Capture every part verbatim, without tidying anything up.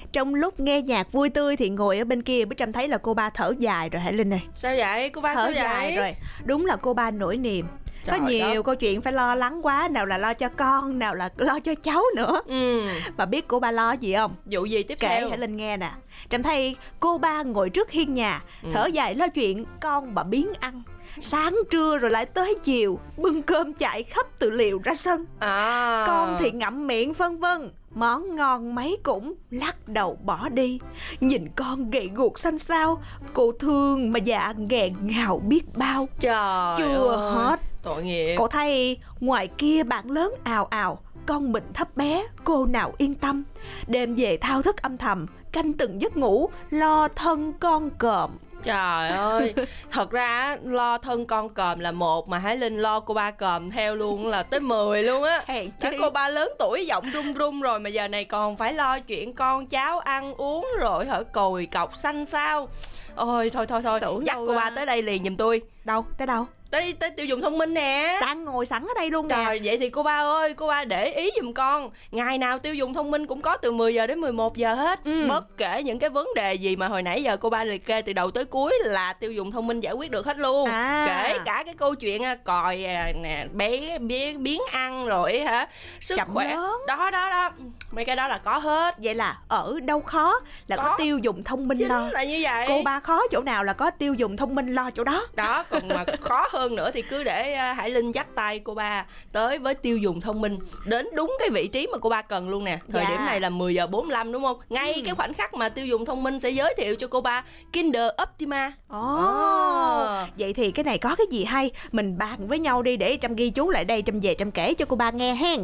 Trong lúc nghe nhạc vui tươi thì ngồi ở bên kia Bích Trâm thấy là cô ba thở dài rồi Hải Linh ơi. Sao vậy? Cô ba thở sao dài vậy? rồi. Đúng là cô ba nỗi niềm. Trời, có nhiều đó. Câu chuyện phải lo lắng quá. Nào là lo cho con, nào là lo cho cháu nữa. Ừ. Bà biết cô ba lo gì không? Vụ gì tiếp Kể theo? Hải Linh nghe nè. Trâm thấy cô ba ngồi trước hiên nhà, ừ. thở dài lo chuyện con bà biếng ăn. Sáng trưa rồi lại tới chiều, bưng cơm chạy khắp từ liều ra sân. à. Con thì ngậm miệng vân vân, món ngon mấy cũng lắc đầu bỏ đi. Nhìn con gầy guộc xanh xao, cô thương mà dạ nghẹn ngào biết bao. Trời Chưa ơi, hết. tội nghiệp. Cô thấy ngoài kia bạn lớn ào ào, con mình thấp bé, cô nào yên tâm. Đêm về thao thức âm thầm, canh từng giấc ngủ, lo thân con cọm. Trời ơi, thật ra lo thân con còm là một, mà Hải Linh lo cô ba còm theo luôn là tới mười luôn á. Chứ cô ba lớn tuổi giọng run run rồi mà giờ này còn phải lo chuyện con cháu ăn uống rồi hở còi cọc xanh sao. Ôi thôi thôi thôi, Tưởng dắt đâu cô ba à. tới đây liền giùm tôi. Đâu, tới đâu? Tới, tới tiêu dùng thông minh nè. Đang ngồi sẵn ở đây luôn nè. Trời, vậy thì cô ba ơi, cô ba để ý giùm con. Ngày nào tiêu dùng thông minh cũng có từ mười giờ đến mười một giờ hết. ừ. Bất kể những cái vấn đề gì mà hồi nãy giờ cô ba liệt kê từ đầu tới cuối là tiêu dùng thông minh giải quyết được hết luôn. à. Kể cả cái câu chuyện còi nè, bé, bé biến ăn rồi hả, sức Chậm khỏe lớn. Đó đó đó, mấy cái đó là có hết. Vậy là ở đâu khó là có, có tiêu dùng thông minh. Chính lo là như vậy. Cô ba khó chỗ nào là có tiêu dùng thông minh lo chỗ đó. Đó, còn mà khó hơn nữa thì cứ để Hải Linh dắt tay cô ba tới với tiêu dùng thông minh, đến đúng cái vị trí mà cô ba cần luôn nè. Thời dạ. điểm này là mười giờ bốn mươi lăm đúng không? Ngay ừ. cái khoảnh khắc mà tiêu dùng thông minh sẽ giới thiệu cho cô ba Kinder Optima. Ồ, oh, oh. Vậy thì cái này có cái gì hay, mình bàn với nhau đi để Trâm ghi chú lại đây, Trâm về Trâm kể cho cô ba nghe hen.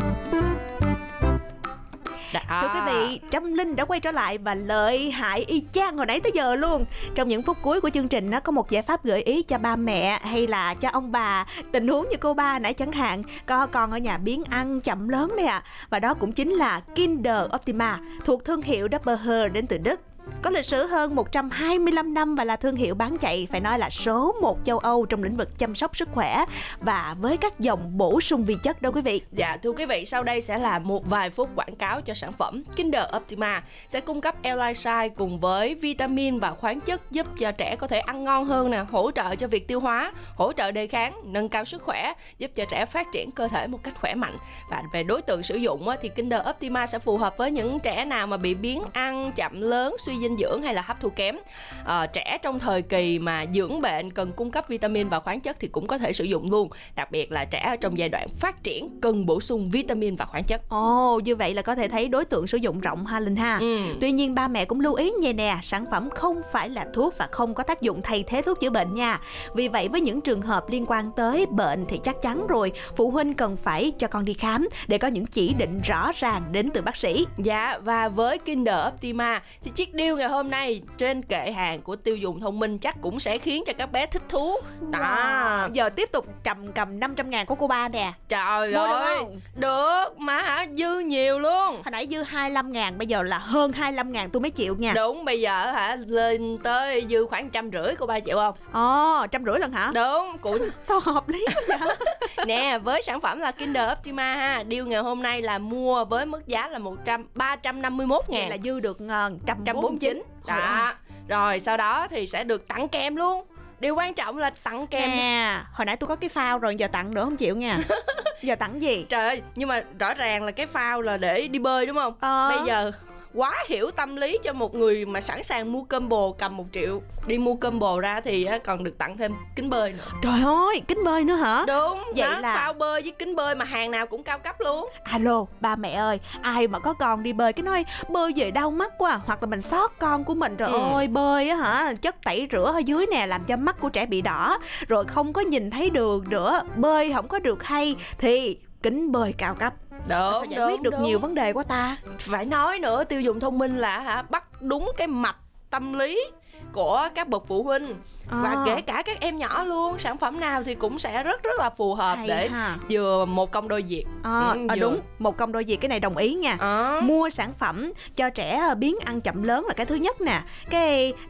Đó. Thưa quý vị, Trâm Linh đã quay trở lại và lợi hại y chang hồi nãy tới giờ luôn. Trong những phút cuối của chương trình nó có một giải pháp gợi ý cho ba mẹ hay là cho ông bà, tình huống như cô ba nãy chẳng hạn, có con ở nhà biếng ăn chậm lớn đấy ạ. À. Và đó cũng chính là Kinder Optima, thuộc thương hiệu Doppelherr đến từ Đức. Có lịch sử hơn một trăm hai mươi lăm năm và là thương hiệu bán chạy phải nói là số một châu Âu trong lĩnh vực chăm sóc sức khỏe và với các dòng bổ sung vi chất đó quý vị. Dạ thưa quý vị, sau đây sẽ là một vài phút quảng cáo cho sản phẩm. Kinder Optima sẽ cung cấp L-lysine cùng với vitamin và khoáng chất giúp cho trẻ có thể ăn ngon hơn nè, hỗ trợ cho việc tiêu hóa, hỗ trợ đề kháng, nâng cao sức khỏe, giúp cho trẻ phát triển cơ thể một cách khỏe mạnh. Và về đối tượng sử dụng thì Kinder Optima sẽ phù hợp với những trẻ nào mà bị biếng ăn, chậm lớn, suy dinh dưỡng hay là hấp thu kém. À, trẻ trong thời kỳ mà dưỡng bệnh cần cung cấp vitamin và khoáng chất thì cũng có thể sử dụng luôn. Đặc biệt là trẻ ở trong giai đoạn phát triển cần bổ sung vitamin và khoáng chất. Ồ, như vậy là có thể thấy đối tượng sử dụng rộng ha Linh ha. Ừ. Tuy nhiên ba mẹ cũng lưu ý như nè, sản phẩm không phải là thuốc và không có tác dụng thay thế thuốc chữa bệnh nha. Vì vậy với những trường hợp liên quan tới bệnh thì chắc chắn rồi, phụ huynh cần phải cho con đi khám để có những chỉ định rõ ràng đến từ bác sĩ. Dạ, và với Kinder Optima thì chiếc deal ngày hôm nay trên kệ hàng của tiêu dùng thông minh chắc cũng sẽ khiến cho các bé thích thú. Đó. Wow. Giờ tiếp tục Trầm cầm năm trăm ngàn của cô ba nè. Trời Mua ơi, được không? Được mà hả, dư nhiều luôn. Hồi nãy dư hai mươi lăm ngàn, bây giờ là hơn hai mươi lăm ngàn tôi mới chịu nha. Đúng, bây giờ hả lên tới dư khoảng trăm rưỡi, cô ba chịu không? Ồ, trăm rưỡi lần hả? Đúng. Cụ... Sao, sao hợp lý vậy? Nè, với sản phẩm là Kinder Optima ha, deal ngày hôm nay là mua với mức giá là một trăm ba trăm năm mươi mốt ngàn. Vậy là dư được một trăm bốn mươi chín. Đó. Rồi sau đó thì sẽ được tặng kèm luôn. Điều quan trọng là tặng kèm. Nè, hồi nãy tôi có cái phao rồi, giờ tặng nữa không chịu nha. Giờ tặng gì? Trời ơi, nhưng mà rõ ràng là cái phao là để đi bơi đúng không? Ờ. Bây giờ quá hiểu tâm lý cho một người mà sẵn sàng mua combo, cầm một triệu đi mua combo ra thì còn được tặng thêm kính bơi nữa. Trời ơi, kính bơi nữa hả? Đúng, vậy đó, là phao bơi với kính bơi mà hàng nào cũng cao cấp luôn. Alo, ba mẹ ơi, ai mà có con đi bơi cái nói bơi về đau mắt quá, hoặc là mình xót con của mình, trời ừ. ơi, bơi á hả, chất tẩy rửa ở dưới nè làm cho mắt của trẻ bị đỏ, rồi không có nhìn thấy đường nữa, bơi không có được hay thì kính bơi cao cấp. Đúng, sao giải đúng, quyết được đúng. nhiều vấn đề quá ta. Phải nói nữa, tiêu dùng thông minh là hả, bắt đúng cái mạch tâm lý của các bậc phụ huynh à. Và kể cả các em nhỏ luôn. Sản phẩm nào thì cũng sẽ rất rất là phù hợp. Hay để ha. Vừa một công đôi việc à, ừ, à, đúng, một công đôi việc, cái này đồng ý nha à. Mua sản phẩm cho trẻ biếng ăn chậm lớn là cái thứ nhất nè. Cái